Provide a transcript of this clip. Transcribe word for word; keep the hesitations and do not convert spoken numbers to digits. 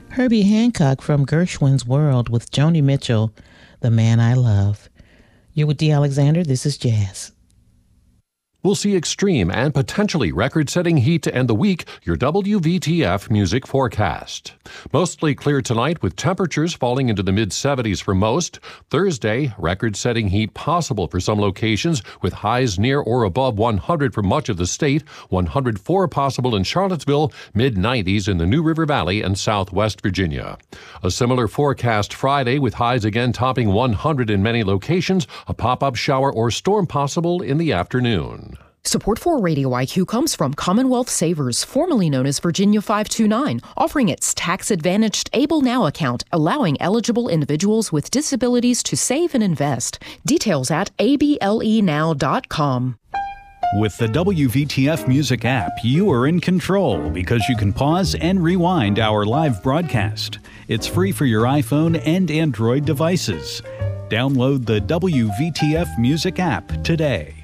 Herbie Hancock from Gershwin's World with Joni Mitchell, The Man I Love. You're with Dee Alexander. This is Jazz. We'll see extreme and potentially record-setting heat to end the week. Your W V T F music forecast. Mostly clear tonight with temperatures falling into the mid seventies for most. Thursday, record-setting heat possible for some locations with highs near or above one hundred for much of the state. one hundred four possible in Charlottesville, mid nineties in the New River Valley and Southwest Virginia. A similar forecast Friday with highs again topping one hundred in many locations. A pop-up shower or storm possible in the afternoon. Support for Radio I Q comes from Commonwealth Savers, formerly known as Virginia five two nine, offering its tax-advantaged Able Now account, allowing eligible individuals with disabilities to save and invest. Details at A B L E now dot com. With the W V T F Music app, you are in control because you can pause and rewind our live broadcast. It's free for your iPhone and Android devices. Download the W V T F Music app today.